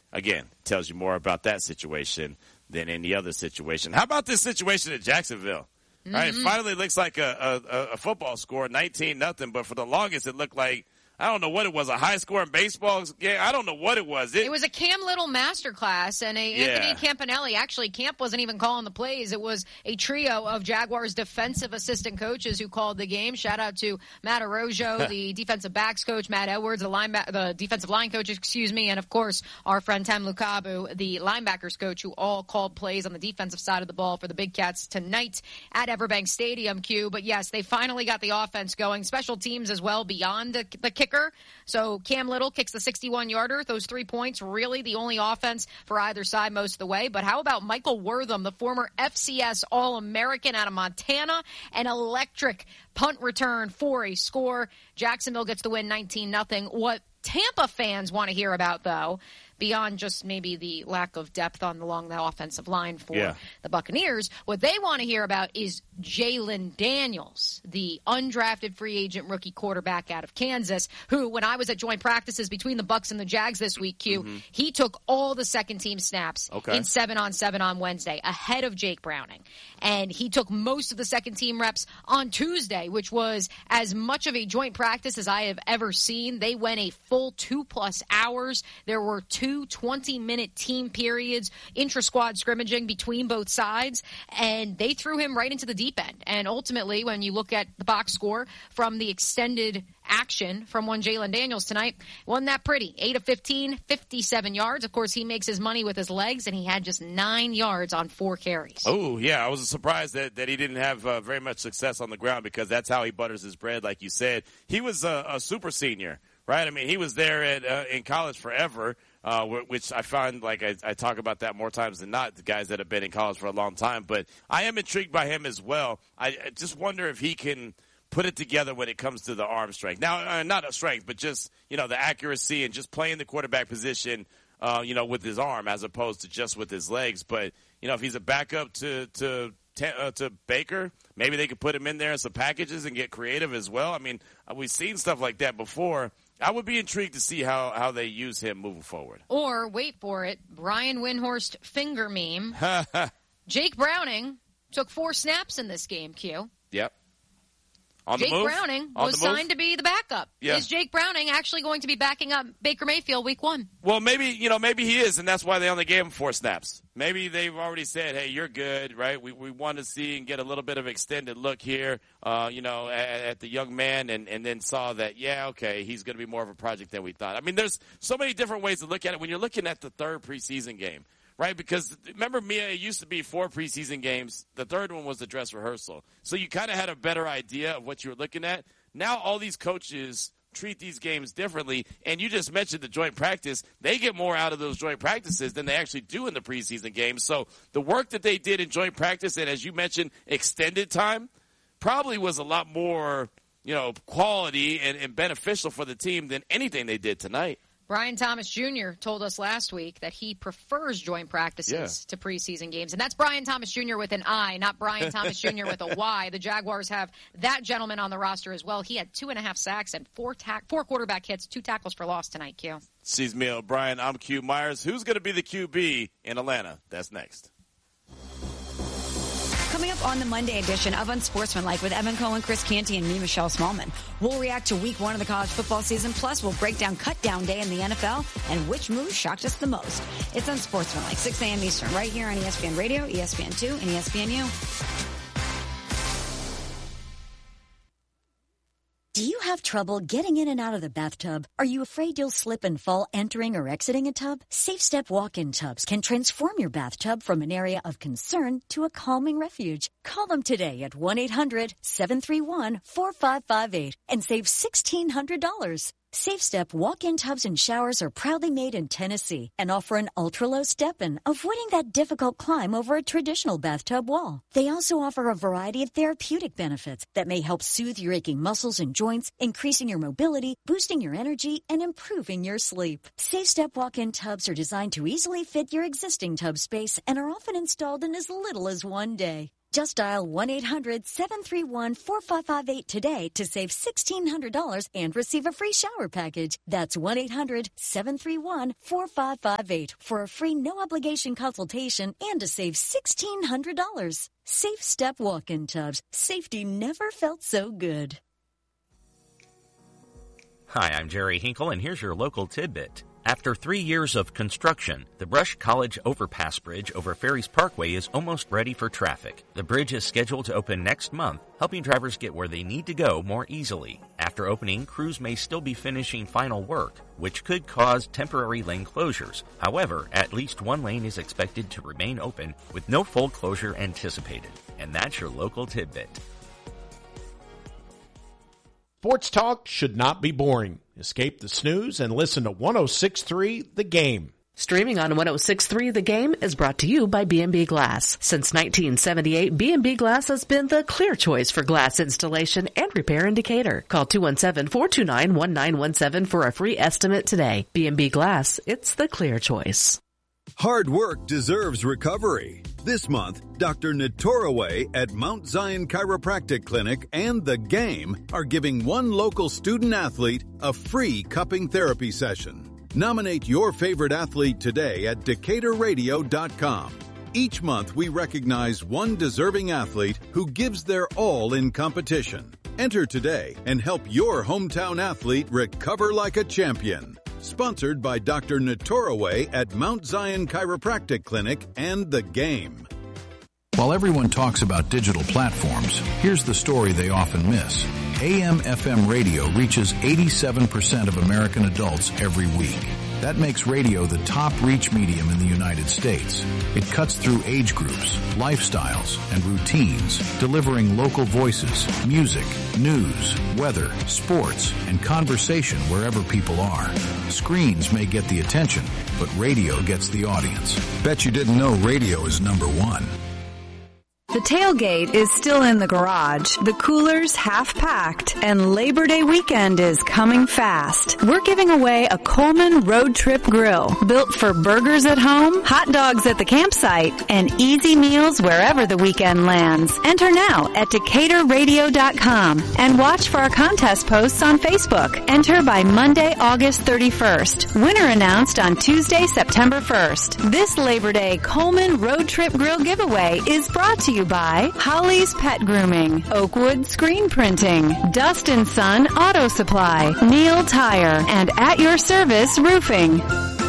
again, tells you more about that situation than any other situation. How about this situation at Jacksonville? All right, finally it looks like a football score, 19-0, but for the longest it looked like, I don't know what it was, a high-scoring baseball game. I don't know what it was. It was a Cam Little masterclass, and Anthony Campanelli. Actually, Camp wasn't even calling the plays. It was a trio of Jaguars defensive assistant coaches who called the game. Shout out to Matt Arrojo, the defensive backs coach, Matt Edwards, the defensive line coach, and of course our friend Tem Lukabu, the linebackers coach, who all called plays on the defensive side of the ball for the Big Cats tonight at Everbank Stadium. Q. But yes, they finally got the offense going. Special teams as well beyond the kicker. So Cam Little kicks the 61-yarder. Those 3 points, really the only offense for either side most of the way. But how about Michael Wortham, the former FCS All-American out of Montana, an electric punt return for a score. Jacksonville gets the win 19-0. What Tampa fans want to hear about, though, beyond just maybe the lack of depth along the offensive line for the Buccaneers, what they want to hear about is Jalen Daniels, the undrafted free agent rookie quarterback out of Kansas, who, when I was at joint practices between the Bucs and the Jags this week, he took all the second-team snaps in 7-on-7 on Wednesday, ahead of Jake Browning. And he took most of the second-team reps on Tuesday, which was as much of a joint practice as I have ever seen. They went a full 2+ hours. There were 2 20-minute team periods, intra-squad scrimmaging between both sides, and they threw him right into the deep end. And ultimately, when you look at the box score from the extended action from one Jalen Daniels tonight, wasn't that pretty. 8 of 15, 57 yards. Of course, he makes his money with his legs, and he had just 9 yards on 4 carries. Oh, yeah. I was surprised that he didn't have very much success on the ground, because that's how he butters his bread, like you said. He was a super senior, right? I mean, he was there in college forever. Which I find, like I talk about that more times than not, the guys that have been in college for a long time. But I am intrigued by him as well. I just wonder if he can put it together when it comes to the arm strength. Now, not a strength, but just, the accuracy and just playing the quarterback position, with his arm as opposed to just with his legs. But, if he's a backup to Baker, maybe they could put him in there in some packages and get creative as well. I mean, we've seen stuff like that before. I would be intrigued to see how they use him moving forward. Or, wait for it, Brian Windhorst finger meme. Jake Browning took 4 snaps in this game, Q. Yep. Jake Browning was signed to be the backup. Yeah. Is Jake Browning actually going to be backing up Baker Mayfield week 1? Well, maybe he is, and that's why they only gave him 4 snaps. Maybe they've already said, hey, you're good, right? We want to see and get a little bit of extended look here, at the young man, and then saw that, he's going to be more of a project than we thought. I mean, there's so many different ways to look at it when you're looking at the 3rd preseason game. Right, because remember, Mia, it used to be 4 preseason games. The 3rd one was the dress rehearsal. So you kind of had a better idea of what you were looking at. Now all these coaches treat these games differently. And you just mentioned the joint practice. They get more out of those joint practices than they actually do in the preseason games. So the work that they did in joint practice and, as you mentioned, extended time probably was a lot more, quality and beneficial for the team than anything they did tonight. Brian Thomas Jr. told us last week that he prefers joint practices to preseason games. And that's Brian Thomas Jr. with an I, not Brian Thomas Jr. with a Y. The Jaguars have that gentleman on the roster as well. He had 2.5 sacks and 4 quarterback hits, 2 tackles for loss tonight, Q. She's Mia O'Brien. I'm Q Myers. Who's going to be the QB in Atlanta? That's next. Coming up on the Monday edition of Unsportsmanlike with Evan Cohen, Chris Canty, and me, Michelle Smallman. We'll react to week 1 of the college football season. Plus, we'll break down cut down day in the NFL and which move shocked us the most. It's Unsportsmanlike, 6 a.m. Eastern, right here on ESPN Radio, ESPN2, and ESPNU. Do you have trouble getting in and out of the bathtub? Are you afraid you'll slip and fall entering or exiting a tub? Safe Step walk-in tubs can transform your bathtub from an area of concern to a calming refuge. Call them today at 1-800-731-4558 and save $1,600. Safe Step walk-in tubs and showers are proudly made in Tennessee and offer an ultra-low step-in, avoiding that difficult climb over a traditional bathtub wall. They also offer a variety of therapeutic benefits that may help soothe your aching muscles and joints, increasing your mobility, boosting your energy, and improving your sleep. Safe Step walk-in tubs are designed to easily fit your existing tub space and are often installed in as little as 1 day. Just dial 1-800-731-4558 today to save $1,600 and receive a free shower package. That's 1-800-731-4558 for a free no-obligation consultation and to save $1,600. Safe Step Walk-In Tubs. Safety never felt so good. Hi, I'm Jerry Hinkle, and here's your local tidbit. After 3 years of construction, the Brush College Overpass Bridge over Ferries Parkway is almost ready for traffic. The bridge is scheduled to open next month, helping drivers get where they need to go more easily. After opening, crews may still be finishing final work, which could cause temporary lane closures. However, at least one lane is expected to remain open with no full closure anticipated. And that's your local tidbit. Sports talk should not be boring. Escape the snooze and listen to 106.3 The Game. Streaming on 106.3 The Game is brought to you by B&B Glass. Since 1978, B&B Glass has been the clear choice for glass installation and repair in Decatur. Call 217-429-1917 for a free estimate today. B&B Glass, it's the clear choice. Hard work deserves recovery. This month, Dr. Natoraway at Mount Zion Chiropractic Clinic and The Game are giving one local student athlete a free cupping therapy session. Nominate your favorite athlete today at DecaturRadio.com. Each month, we recognize one deserving athlete who gives their all in competition. Enter today and help your hometown athlete recover like a champion. Sponsored by Dr. Natoraway at Mount Zion Chiropractic Clinic and The Game. While everyone talks about digital platforms, here's the story they often miss. AM/FM radio reaches 87% of American adults every week. That makes radio the top reach medium in the United States. It cuts through age groups, lifestyles, and routines, delivering local voices, music, news, weather, sports, and conversation wherever people are. Screens may get the attention, but radio gets the audience. Bet you didn't know radio is number one. The tailgate is still in the garage, the cooler's half packed, and Labor Day weekend is coming fast. We're giving away a Coleman Road Trip Grill, built for burgers at home, hot dogs at the campsite, and easy meals wherever the weekend lands. Enter now at DecaturRadio.com and watch for our contest posts on Facebook. Enter by Monday, August 31st. Winner announced on Tuesday, September 1st. This Labor Day Coleman Road Trip Grill giveaway is brought to you by Holly's Pet Grooming, Oakwood Screen Printing, Dust & Son Auto Supply, Neil Tire, and At Your Service Roofing.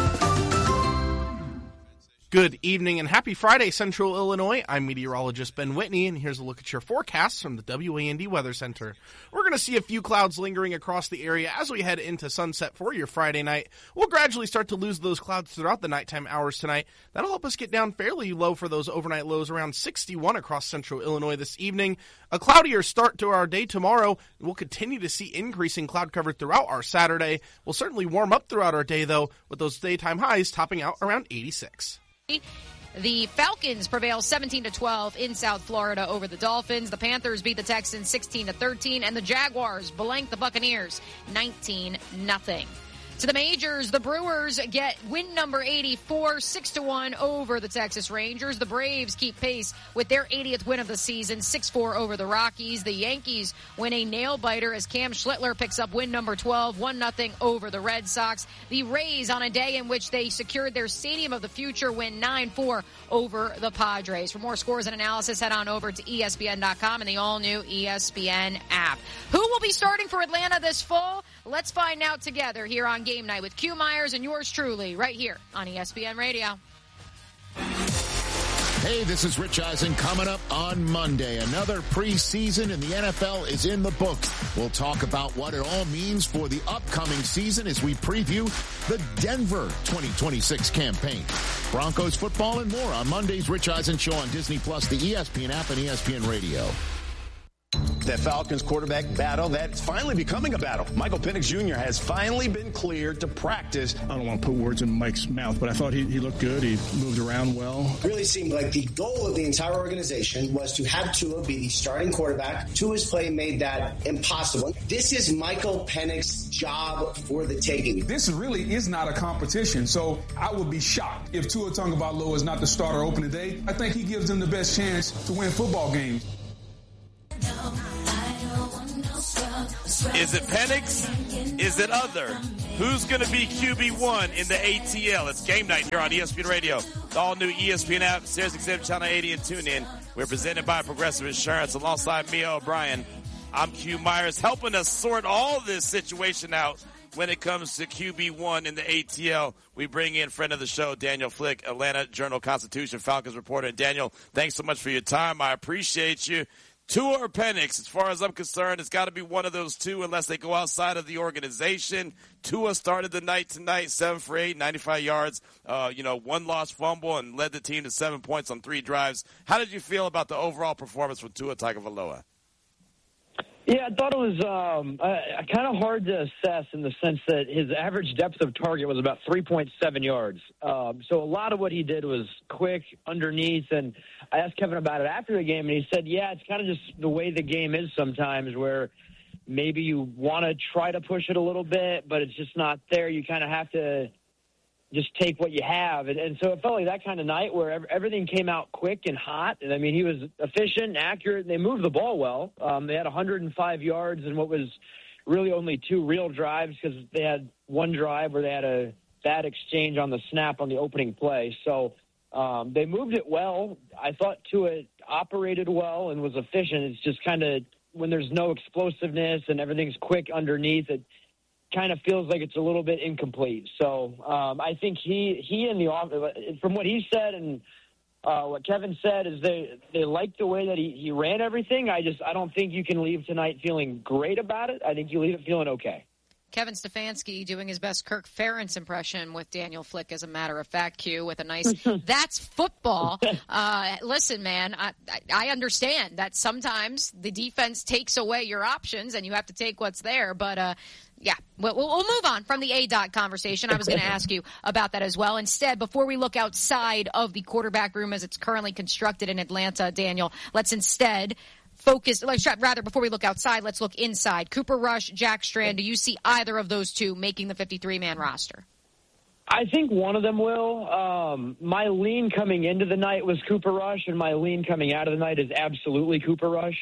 Good evening and happy Friday, Central Illinois. I'm meteorologist Ben Whitney, and here's a look at your forecasts from the WAND Weather Center. We're going to see a few clouds lingering across the area as we head into sunset for your Friday night. We'll gradually start to lose those clouds throughout the nighttime hours tonight. That'll help us get down fairly low for those overnight lows, around 61 across Central Illinois this evening. A cloudier start to our day tomorrow. We'll continue to see increasing cloud cover throughout our Saturday. We'll certainly warm up throughout our day, though, with those daytime highs topping out around 86. The Falcons prevail 17-12 in South Florida over the Dolphins. The Panthers beat the Texans 16-13, and the Jaguars blank the Buccaneers 19-0. To the majors, the Brewers get win number 84, 6-1 over the Texas Rangers. The Braves keep pace with their 80th win of the season, 6-4 over the Rockies. The Yankees win a nail-biter as Cam Schlittler picks up win number 12, 1-0 over the Red Sox. The Rays, on a day in which they secured their Stadium of the Future, win 9-4 over the Padres. For more scores and analysis, head on over to ESPN.com and the all-new ESPN app. Who will be starting for Atlanta this fall? Let's find out together here on Game Night with Q Myers and yours truly right here on ESPN Radio. Hey, this is Rich Eisen coming up on Monday. Another preseason in the NFL is in the books. We'll talk about what it all means for the upcoming season as we preview the Denver 2026 campaign. Broncos football and more on Monday's Rich Eisen Show on Disney Plus, the ESPN app, and ESPN Radio. That Falcons quarterback battle, that's finally becoming a battle. Michael Penix Jr. has finally been cleared to practice. I don't want to put words in Mike's mouth, but I thought he looked good. He moved around well. It really seemed like the goal of the entire organization was to have Tua be the starting quarterback. Tua's play made that impossible. This is Michael Penix's job for the taking. This really is not a competition, so I would be shocked if Tua Tagovailoa is not the starter opening day. I think he gives them the best chance to win football games. Is it Penix? Is it other? Who's going to be QB1 in the ATL? It's game night here on ESPN Radio. The all-new ESPN app, SiriusXM Channel 80, and TuneIn. We're presented by Progressive Insurance. Alongside Mia O'Brien, I'm Q Myers, helping us sort all this situation out when it comes to QB1 in the ATL. We bring in friend of the show, Daniel Flick, Atlanta Journal-Constitution Falcons reporter. And Daniel, thanks so much for your time. I appreciate you. Tua or Penix, as far as I'm concerned, it's got to be one of those two unless they go outside of the organization. Tua started the night tonight, 7 for 8, 95 yards, one lost fumble, and led the team to 7 points on 3 drives. How did you feel about the overall performance from Tua Tagovailoa? Yeah, I thought it was kind of hard to assess in the sense that his average depth of target was about 3.7 yards. So a lot of what he did was quick, underneath, and I asked Kevin about it after the game, and he said, yeah, it's kind of just the way the game is sometimes where maybe you want to try to push it a little bit, but it's just not there. You kind of have to just take what you have. And so it felt like that kind of night where everything came out quick and hot. And, I mean, he was efficient, accurate, and they moved the ball well. They had 105 yards in what was really only 2 real drives because they had one drive where they had a bad exchange on the snap on the opening play. So they moved it well. I thought Tua operated well and was efficient. It's just kind of when there's no explosiveness and everything's quick underneath, it kind of feels like it's a little bit incomplete. So I think he and the offense, from what he said and what Kevin said, is they liked the way that he ran everything. I don't think you can leave tonight feeling great about it. I think you leave it feeling okay. Kevin Stefanski doing his best Kirk Ferentz impression with Daniel Flick, as a matter of fact, Q, with a nice, that's football. Listen, man, I understand that sometimes the defense takes away your options and you have to take what's there. But, yeah, we'll move on from the ADOT conversation. I was going to ask you about that as well. Instead, before we look outside of the quarterback room as it's currently constructed in Atlanta, Daniel, let's instead before we look outside, let's look inside. Cooper Rush, Jack Strand, do you see either of those two making the 53-man roster? I think one of them will. My lean coming into the night was Cooper Rush, and my lean coming out of the night is absolutely Cooper Rush.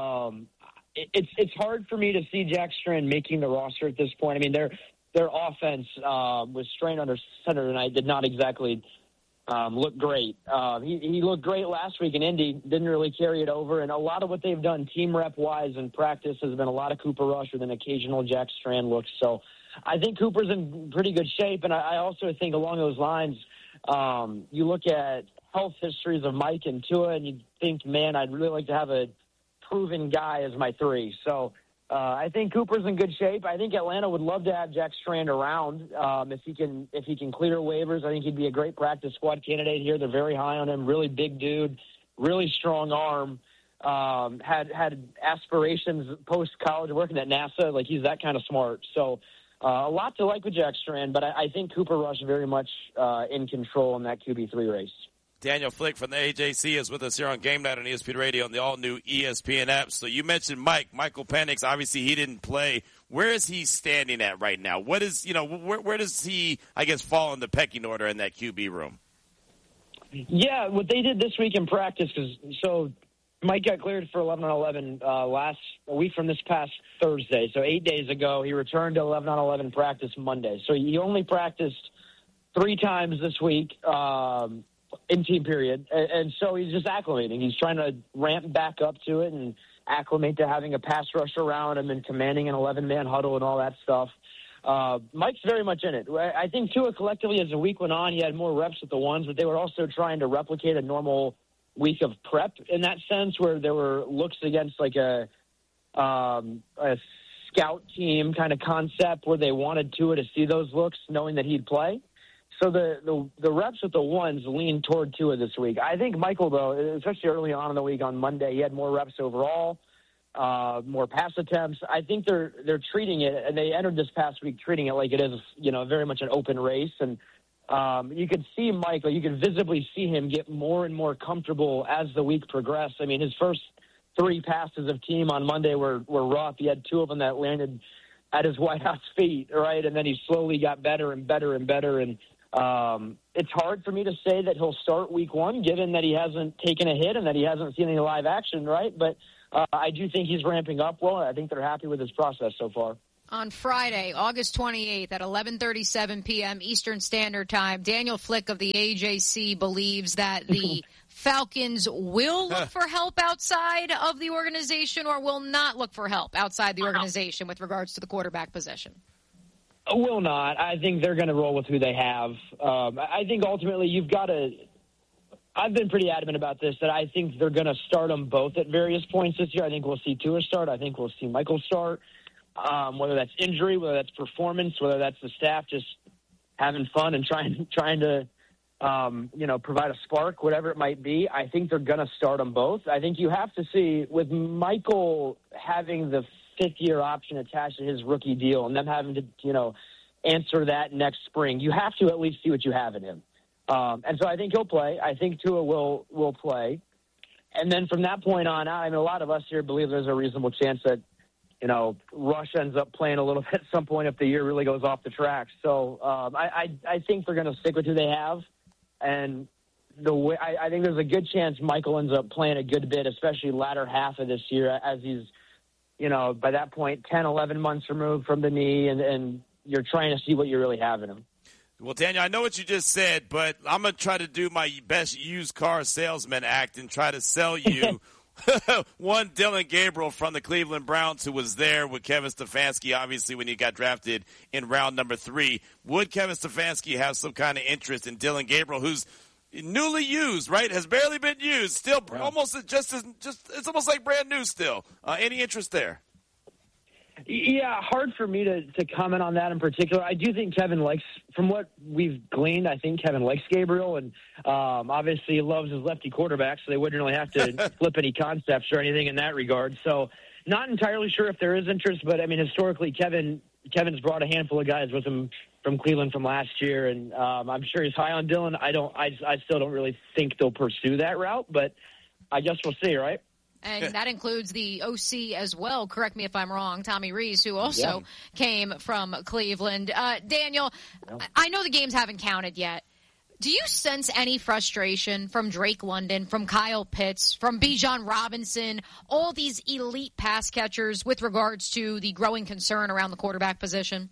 It's hard for me to see Jack Strand making the roster at this point. I mean, their offense with Strand under center tonight did not exactly look great. He looked great last week in Indy, didn't really carry it over, and a lot of what they've done team rep-wise in practice has been a lot of Cooper Rush with an occasional Jack Strand looks. So I think Cooper's in pretty good shape, and I also think along those lines, you look at health histories of Mike and Tua, and you think, man, I'd really like to have a proven guy as my 3. So I think Cooper's in good shape. I think Atlanta would love to have Jack Strand around if he can clear waivers. I think he'd be a great practice squad candidate here. They're very high on him. Really big dude, really strong arm. Had aspirations post college working at NASA. Like he's that kind of smart. So a lot to like with Jack Strand. But I think Cooper Rush very much in control in that QB3 race. Daniel Flick from the AJC is with us here on Game Night on ESPN Radio and the all-new ESPN app. So you mentioned Michael Penix. Obviously, he didn't play. Where is he standing at right now? What is, where does he, I guess, fall in the pecking order in that QB room? Yeah, what they did this week in practice, so Mike got cleared for 11-on-11 a week from this past Thursday. So 8 days ago, he returned to 11-on-11 practice Monday. So he only practiced 3 times this week. In team period. And so he's just acclimating. He's trying to ramp back up to it and acclimate to having a pass rush around him and commanding an 11-man huddle and all that stuff. Mike's very much in it. I think Tua collectively as the week went on, he had more reps with the ones, but they were also trying to replicate a normal week of prep in that sense where there were looks against like a scout team kind of concept where they wanted Tua to see those looks knowing that he'd play. So the reps with the ones lean toward Tua this week. I think Michael, though, especially early on in the week on Monday, he had more reps overall. more pass attempts. I think they're treating it, and they entered this past week treating it like it is, very much an open race. And you could see Michael, you could visibly see him get more and more comfortable as the week progressed. I mean, his first 3 passes of team on Monday were rough. He had 2 of them that landed at his White House feet, right? And then he slowly got better and better and better. And it's hard for me to say that he'll start week 1, given that he hasn't taken a hit and that he hasn't seen any live action, right? But I do think he's ramping up well. I think they're happy with his process so far. On Friday, August 28th at 11:37 p.m. Eastern Standard Time, Daniel Flick of the AJC believes that the Falcons will look for help outside of the organization or will not look for help outside the organization with regards to the quarterback position. Will not. I think they're going to roll with who they have. I think ultimately you've got to – I've been pretty adamant about this, that I think they're going to start them both at various points this year. I think we'll see Tua start. I think we'll see Michael start. Whether that's injury, whether that's performance, whether that's the staff just having fun and trying to provide a spark, whatever it might be, I think they're going to start them both. I think you have to see, with Michael having the 5th-year option attached to his rookie deal and them having to, answer that next spring, you have to at least see what you have in him. And so I think he'll play. I think Tua will play. And then from that point on out, I mean, a lot of us here believe there's a reasonable chance that, Rush ends up playing a little bit at some point if the year really goes off the tracks. So I think they're going to stick with who they have. And I think there's a good chance Michael ends up playing a good bit, especially latter half of this year, as he's, by that point, 10, 11 months removed from the knee, and you're trying to see what you really have in him. Well, Daniel, I know what you just said, but I'm going to try to do my best used car salesman act and try to sell you one Dillon Gabriel from the Cleveland Browns, who was there with Kevin Stefanski, obviously, when he got drafted in round number 3. Would Kevin Stefanski have some kind of interest in Dillon Gabriel, who's newly used, right? Has barely been used, still almost it's almost like brand new still. Any interest there? Yeah, hard for me to comment on that in particular. I do think Kevin likes, from what we've gleaned, I think Kevin likes Gabriel, and obviously he loves his lefty quarterback, so they wouldn't really have to flip any concepts or anything in that regard. So not entirely sure if there is interest, but, I mean, historically Kevin's brought a handful of guys with him from Cleveland from last year, and I'm sure he's high on Dillon. I still don't really think they'll pursue that route, but I guess we'll see, right? And that includes the OC as well, correct me if I'm wrong, Tommy Rees, who also came from Cleveland. Daniel, I know the games haven't counted yet. Do you sense any frustration from Drake London, from Kyle Pitts, from Bijan Robinson, all these elite pass catchers with regards to the growing concern around the quarterback position?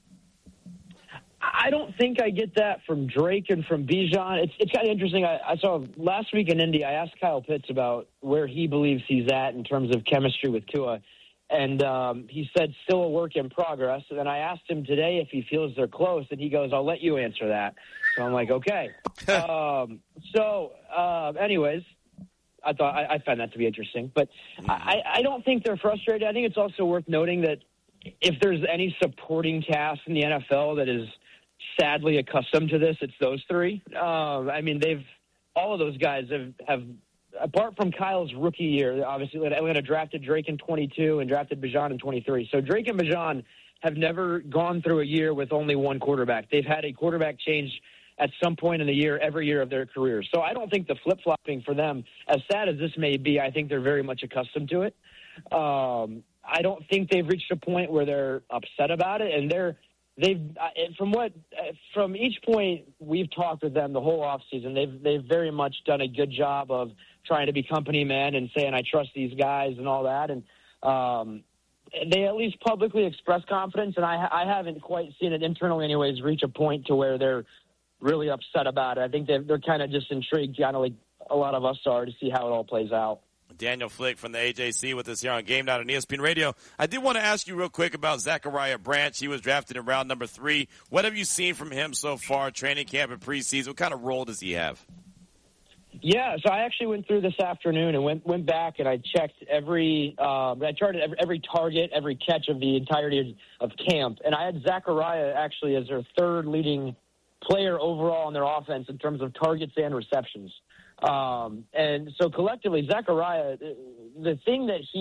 I don't think I get that from Drake and from Bijan. It's kind of interesting. I saw last week in Indy, I asked Kyle Pitts about where he believes he's at in terms of chemistry with Tua, and he said still a work in progress. And then I asked him today if he feels they're close, and he goes, "I'll let you answer that." So I'm like, okay. Anyways, I found that to be interesting. But I don't think they're frustrated. I think it's also worth noting that if there's any supporting cast in the NFL that is sadly accustomed to this, it's those 3. I mean, all of those guys have apart from Kyle's rookie year, obviously Atlanta drafted Drake in 22 and drafted Bijan in 23. So Drake and Bijan have never gone through a year with only one quarterback. They've had a quarterback change at some point in the year, every year of their career. So I don't think the flip-flopping for them, as sad as this may be, I think they're very much accustomed to it. I don't think they've reached a point where they're upset about it, and from each point we've talked with them the whole offseason, they've very much done a good job of trying to be company men and saying, I trust these guys and all that. And they at least publicly express confidence, and I haven't quite seen it internally anyways reach a point to where they're really upset about it. I think they're kind of just intrigued, kind of like a lot of us are, to see how it all plays out. Daniel Flick from the AJC with us here on Game Night on ESPN Radio. I did want to ask you real quick about Zachariah Branch. He was drafted in round number 3. What have you seen from him so far, training camp and preseason? What kind of role does he have? Yeah, so I actually went through this afternoon and went back and I checked every target, every catch of the entirety of camp. And I had Zachariah actually as their 3rd leading player overall in their offense in terms of targets and receptions. And so collectively, Zachariah, the thing that he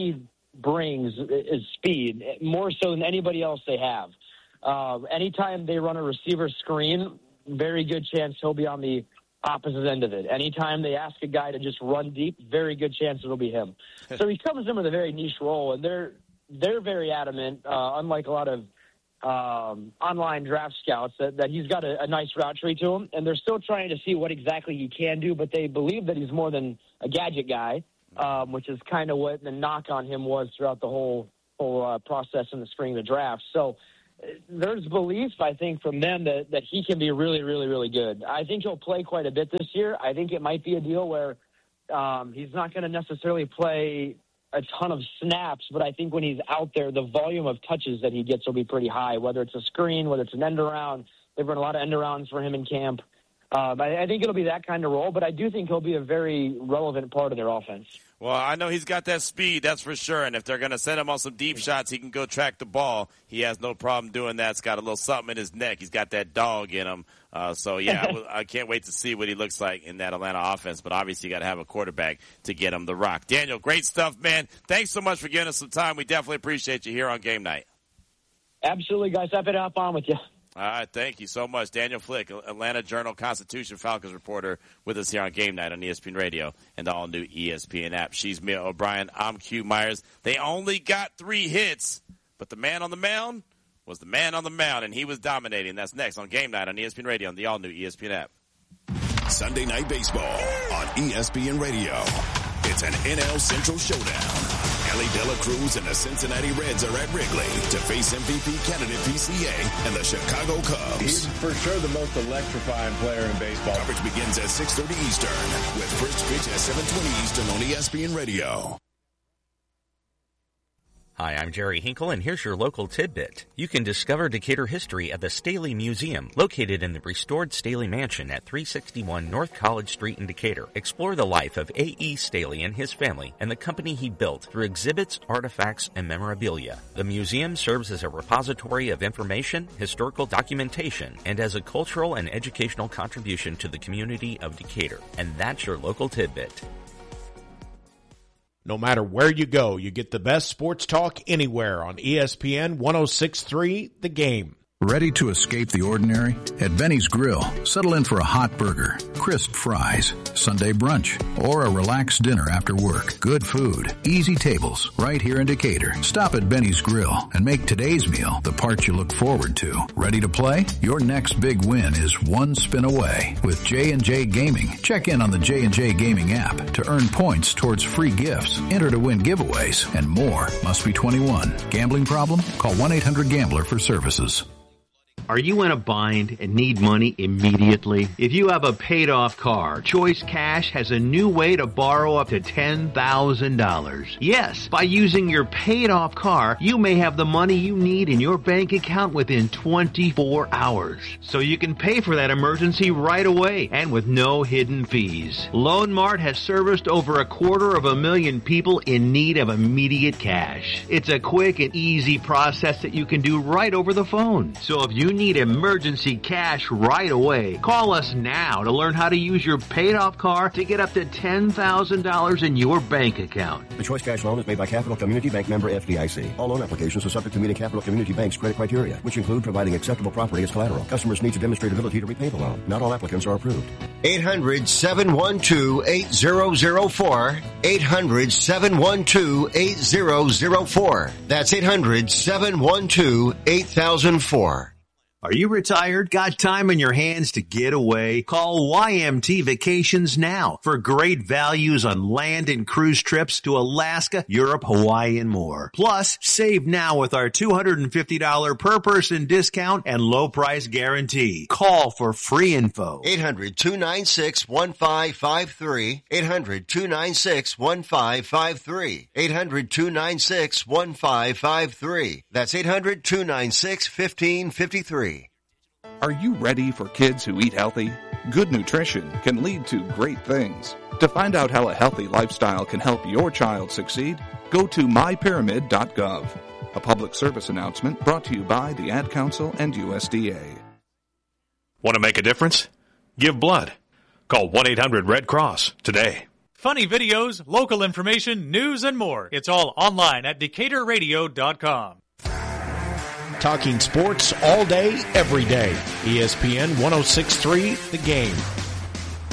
brings is speed, more so than anybody else they have. Anytime they run a receiver screen, very good chance he'll be on the opposite end of it. Anytime they ask a guy to just run deep, very good chance it'll be him. So he comes in with a very niche role, and they're very adamant, unlike a lot of online draft scouts, that he's got a nice route tree to him, and they're still trying to see what exactly he can do, but they believe that he's more than a gadget guy, which is kind of what the knock on him was throughout the whole process in the spring of the draft. So there's belief, I think, from them that he can be really, really, really good. I think he'll play quite a bit this year. I think it might be a deal where he's not going to necessarily play a ton of snaps, but I think when he's out there, the volume of touches that he gets will be pretty high, whether it's a screen, whether it's an end around. They've run a lot of end arounds for him in camp. I think it'll be that kind of role, but I do think he'll be a very relevant part of their offense. Well, I know he's got that speed, that's for sure. And if they're going to send him on some deep shots, he can go track the ball. He has no problem doing that. He's got a little something in his neck. He's got that dog in him. I can't wait to see what he looks like in that Atlanta offense. But obviously, you got to have a quarterback to get him the rock. Daniel, great stuff, man. Thanks so much for giving us some time. We definitely appreciate you here on Game Night. Absolutely, guys. Happy to hop on with you. All right, thank you so much. Daniel Flick, Atlanta Journal-Constitution Falcons reporter with us here on Game Night on ESPN Radio and the all-new ESPN app. She's Mia O'Brien. I'm Q Myers. They only got 3 hits, but the man on the mound was the man on the mound, and he was dominating. That's next on Game Night on ESPN Radio and the all-new ESPN app. Sunday Night Baseball on ESPN Radio. It's an NL Central showdown. Ellie De La Cruz and the Cincinnati Reds are at Wrigley to face MVP candidate PCA and the Chicago Cubs. He's for sure the most electrifying player in baseball. Coverage begins at 6:30 Eastern with first pitch at 7:20 Eastern on ESPN Radio. Hi, I'm Jerry Hinkle, and here's your local tidbit. You can discover Decatur history at the Staley Museum, located in the restored Staley Mansion at 361 North College Street in Decatur. Explore the life of A.E. Staley and his family and the company he built through exhibits, artifacts, and memorabilia. The museum serves as a repository of information, historical documentation, and as a cultural and educational contribution to the community of Decatur. And that's your local tidbit. No matter where you go, you get the best sports talk anywhere on ESPN 106.3 The Game. Ready to escape the ordinary? At Benny's Grill, settle in for a hot burger, crisp fries, Sunday brunch, or a relaxed dinner after work. Good food, easy tables, right here in Decatur. Stop at Benny's Grill and make today's meal the part you look forward to. Ready to play? Your next big win is one spin away with J&J Gaming. Check in on the J&J Gaming app to earn points towards free gifts, enter to win giveaways, and more. Must be 21. Gambling problem? Call 1-800-GAMBLER for services. Are you in a bind and need money immediately? If you have a paid-off car, Choice Cash has a new way to borrow up to $10,000. Yes, by using your paid-off car, you may have the money you need in your bank account within 24 hours. So you can pay for that emergency right away and with no hidden fees. Loan Mart has serviced over 250,000 people in need of immediate cash. It's a quick and easy process that you can do right over the phone. So if you need emergency cash right away, call us now to learn how to use your paid-off car to get up to $10,000 in your bank account. The Choice Cash loan is made by Capital Community Bank, member FDIC. All loan applications are subject to meeting Capital Community Bank's credit criteria, which include providing acceptable property as collateral. Customers need to demonstrate ability to repay the loan. Not all applicants are approved. 800-712-8004. 800-712-8004. That's 800-712-8004. Are you retired? Got time on your hands to get away? Call YMT Vacations now for great values on land and cruise trips to Alaska, Europe, Hawaii, and more. Plus, save now with our $250 per person discount and low price guarantee. Call for free info. 800-296-1553. 800-296-1553. 800-296-1553. That's 800-296-1553. Are you ready for kids who eat healthy? Good nutrition can lead to great things. To find out how a healthy lifestyle can help your child succeed, go to mypyramid.gov. A public service announcement brought to you by the Ad Council and USDA. Want to make a difference? Give blood. Call 1-800-RED-CROSS today. Funny videos, local information, news, and more. It's all online at DecaturRadio.com. Talking sports all day, every day. ESPN 106.3, The Game.